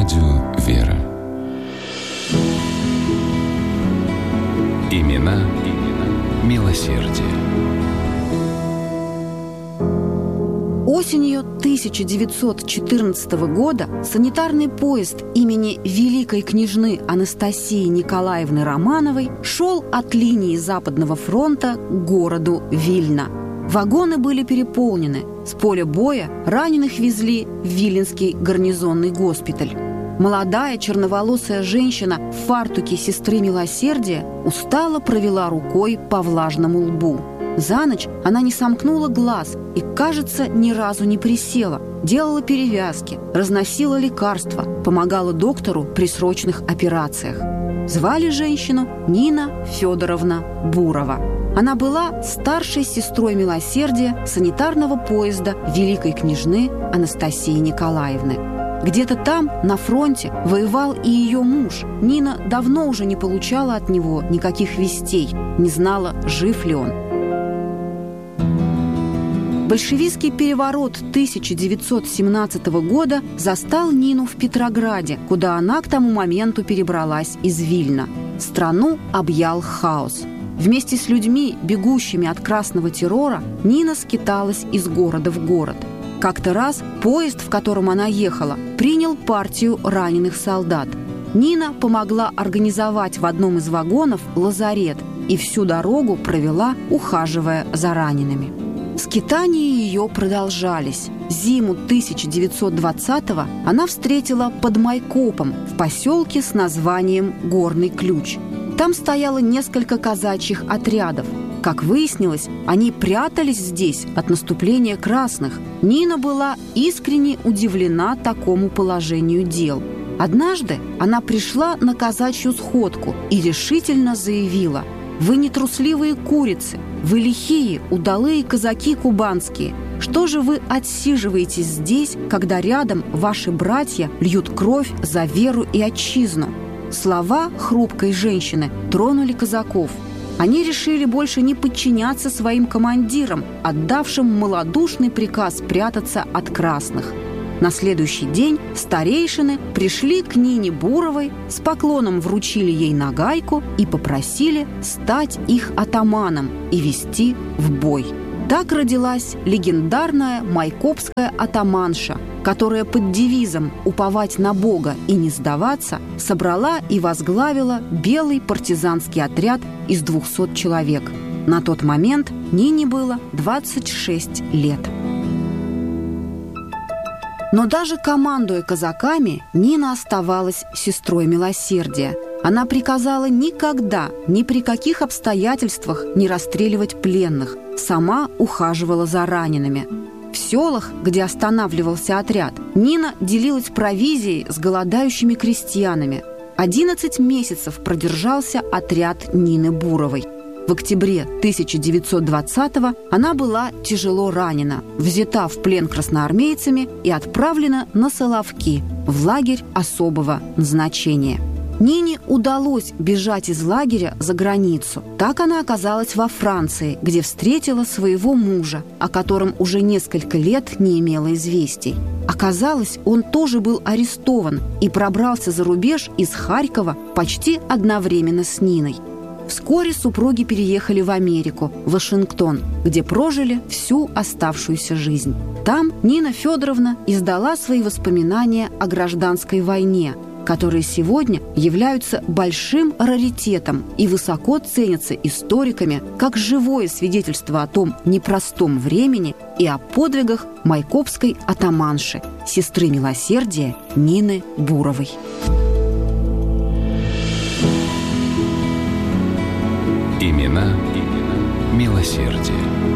Радио «Вера». Имена милосердия. Осенью 1914 года санитарный поезд имени великой княжны Анастасии Николаевны Романовой шел от линии Западного фронта к городу Вильна. Вагоны были переполнены. С поля боя раненых везли в Виленский гарнизонный госпиталь. Молодая черноволосая женщина в фартуке сестры милосердия устало провела рукой по влажному лбу. За ночь она не сомкнула глаз и, кажется, ни разу не присела. Делала перевязки, разносила лекарства, помогала доктору при срочных операциях. Звали женщину Нина Федоровна Бурова. Она была старшей сестрой милосердия санитарного поезда великой княжны Анастасии Николаевны. Где-то там, на фронте, воевал и ее муж. Нина давно уже не получала от него никаких вестей, не знала, жив ли он. Большевистский переворот 1917 года застал Нину в Петрограде, куда она к тому моменту перебралась из Вильна. Страну объял хаос. Вместе с людьми, бегущими от красного террора, Нина скиталась из города в город. Как-то раз поезд, в котором она ехала, принял партию раненых солдат. Нина помогла организовать в одном из вагонов лазарет и всю дорогу провела, ухаживая за ранеными. Скитания ее продолжались. Зиму 1920-го она встретила под Майкопом в поселке с названием Горный Ключ. Там стояло несколько казачьих отрядов. Как выяснилось, они прятались здесь от наступления красных. Нина была искренне удивлена такому положению дел. Однажды она пришла на казачью сходку и решительно заявила: «Вы не трусливые курицы, вы лихие, удалые казаки кубанские. Что же вы отсиживаетесь здесь, когда рядом ваши братья льют кровь за веру и отчизну?» Слова хрупкой женщины тронули казаков. Они решили больше не подчиняться своим командирам, отдавшим малодушный приказ прятаться от красных. На следующий день старейшины пришли к Нине Буровой, с поклоном вручили ей нагайку и попросили стать их атаманом и вести в бой. Так родилась легендарная майкопская атаманша, которая под девизом «Уповать на Бога и не сдаваться» собрала и возглавила белый партизанский отряд из 200 человек. На тот момент Нине было 26 лет. Но даже командуя казаками, Нина оставалась сестрой милосердия. Она приказала никогда, ни при каких обстоятельствах не расстреливать пленных. Сама ухаживала за ранеными. В селах, где останавливался отряд, Нина делилась провизией с голодающими крестьянами. 11 месяцев продержался отряд Нины Буровой. В октябре 1920-го она была тяжело ранена, взята в плен красноармейцами и отправлена на Соловки, в лагерь особого назначения. Нине удалось бежать из лагеря за границу. Так она оказалась во Франции, где встретила своего мужа, о котором уже несколько лет не имела известий. Оказалось, он тоже был арестован и пробрался за рубеж из Харькова почти одновременно с Ниной. Вскоре супруги переехали в Америку, в Вашингтон, где прожили всю оставшуюся жизнь. Там Нина Федоровна издала свои воспоминания о гражданской войне, которые сегодня являются большим раритетом и высоко ценятся историками как живое свидетельство о том непростом времени и о подвигах майкопской атаманши, сестры милосердия Нины Буровой. Имена милосердия.